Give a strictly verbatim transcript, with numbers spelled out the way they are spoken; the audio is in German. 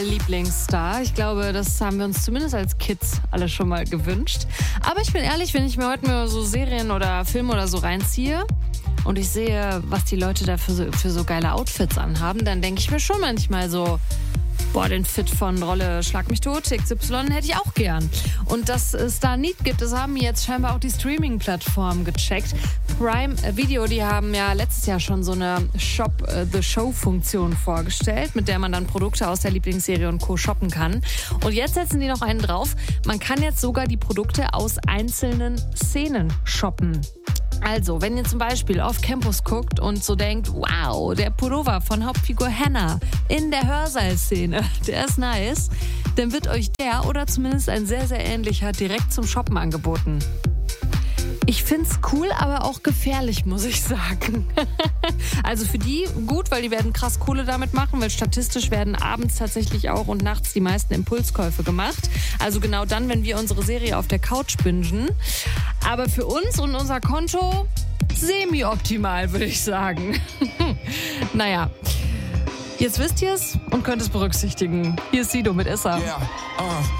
Lieblingsstar. Ich glaube, das haben wir uns zumindest als Kids alle schon mal gewünscht. Aber ich bin ehrlich, wenn ich mir heute mal so Serien oder Filme oder so reinziehe und ich sehe, was die Leute da für so, für so geile Outfits anhaben, dann denke ich mir schon manchmal so, boah, den Fit von Rolle Schlag mich tot, X Y hätte ich auch gern. Und dass es da Need gibt, das haben jetzt scheinbar auch die Streaming-Plattformen gecheckt. Prime Video, die haben ja letztes Jahr schon so eine Shop-the-Show-Funktion vorgestellt, mit der man dann Produkte aus der Lieblingsserie und Co. shoppen kann. Und jetzt setzen die noch einen drauf. Man kann jetzt sogar die Produkte aus einzelnen Szenen shoppen. Also, wenn ihr zum Beispiel auf Campus guckt und so denkt, wow, der Pullover von Hauptfigur Hannah in der Hörsaal-Szene, der ist nice, dann wird euch der oder zumindest ein sehr, sehr ähnlicher direkt zum Shoppen angeboten. Ich find's cool, aber auch gefährlich, muss ich sagen. Also für die gut, weil die werden krass Kohle damit machen, weil statistisch werden abends tatsächlich auch und nachts die meisten Impulskäufe gemacht. Also genau dann, wenn wir unsere Serie auf der Couch bingen. Aber für uns und unser Konto semi-optimal, würde ich sagen. Naja, jetzt wisst ihr es und könnt es berücksichtigen. Hier ist Sido mit Issa. Yeah, uh.